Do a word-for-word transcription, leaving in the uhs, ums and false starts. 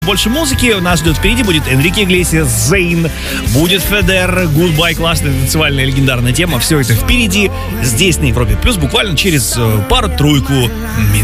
Больше музыки нас ждет впереди. Будет Энрике Иглесиас, Зейн, будет Федер, Goodbye, классная танцевальная легендарная тема. Все это впереди, здесь на Европе Плюс, буквально через пару-тройку минут.